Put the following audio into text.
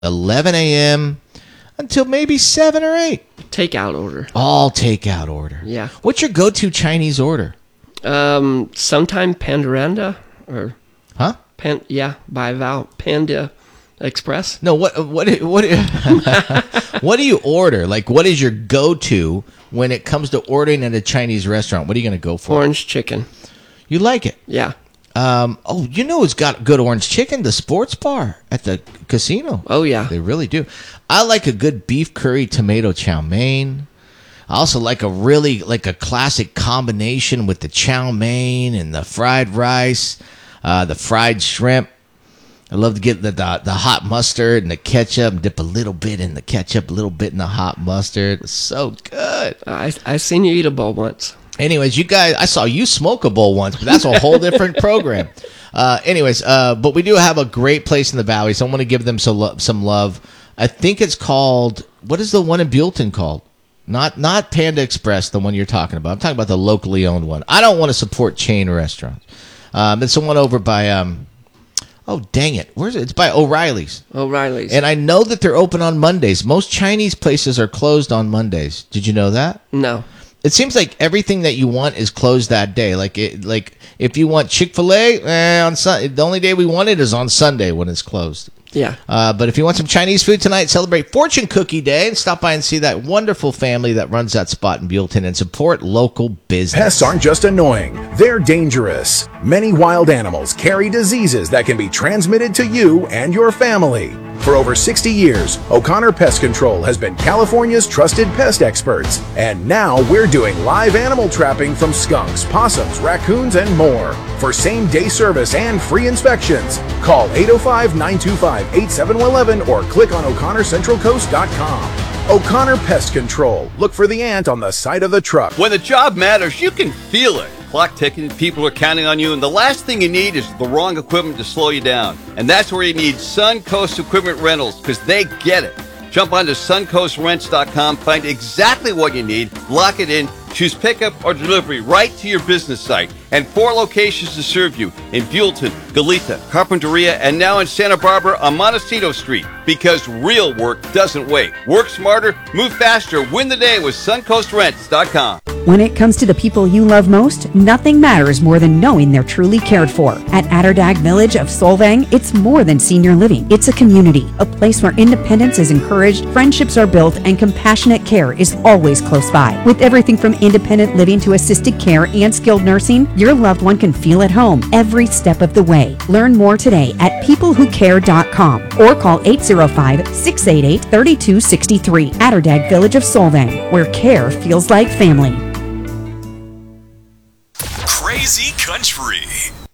11 a.m. until maybe 7 or 8. Takeout order. All takeout order. Yeah. What's your go-to Chinese order? Sometime Pandoranda or Huh? by Val Panda Express. No, what what do you order? Like, what is your go-to when it comes to ordering at a Chinese restaurant? What are you going to go for? Orange chicken. You like it? Yeah. You know who's got good orange chicken? The sports bar at the casino. Oh, yeah. They really do. I like a good beef curry tomato chow mein. I also like a classic combination with the chow mein and the fried rice, the fried shrimp. I love to get the hot mustard and the ketchup, dip a little bit in the ketchup, a little bit in the hot mustard. It's so good. I've seen you eat a bowl once. Anyways, you guys, I saw you smoke a bowl once, but that's a whole different program. But we do have a great place in the Valley, so I want to give them some love. I think it's called, what is the one in Buellton called? Not Panda Express, the one you're talking about. I'm talking about the locally owned one. I don't want to support chain restaurants. It's the one over by, oh, dang it. Where's it? It's by O'Reilly's. O'Reilly's. And I know that they're open on Mondays. Most Chinese places are closed on Mondays. Did you know that? No. It seems like everything that you want is closed that day. Like if you want Chick-fil-A, on the only day we want it is on Sunday when it's closed. Yeah. But if you want some Chinese food tonight, celebrate Fortune Cookie Day and stop by and see that wonderful family that runs that spot in Buellton and support local business. Pests aren't just annoying, they're dangerous. Many wild animals carry diseases that can be transmitted to you and your family. For over 60 years, O'Connor Pest Control has been California's trusted pest experts. And now we're doing live animal trapping from skunks, possums, raccoons, and more. For same-day service and free inspections, call 805-925-8711 or click on O'ConnorCentralCoast.com. O'Connor Pest Control. Look for the ant on the side of the truck. When the job matters, you can feel it. Clock ticking, people are counting on you, and the last thing you need is the wrong equipment to slow you down. And that's where you need Suncoast Equipment Rentals, because they get it. Jump onto suncoastrents.com, find exactly what you need, lock it in, choose pickup or delivery right to your business site. And 4 locations to serve you in Buellton, Goleta, Carpinteria, and now in Santa Barbara on Montecito Street. Because real work doesn't wait. Work smarter, move faster, win the day with suncoastrents.com. When it comes to the people you love most, nothing matters more than knowing they're truly cared for. At Atterdag Village of Solvang, it's more than senior living. It's a community, a place where independence is encouraged, friendships are built, and compassionate care is always close by. With everything from independent living to assisted care and skilled nursing, your loved one can feel at home every step of the way. Learn more today at peoplewhocare.com or call 805-688-3263. Atterdag Village of Solvang, where care feels like family. Crazy Country.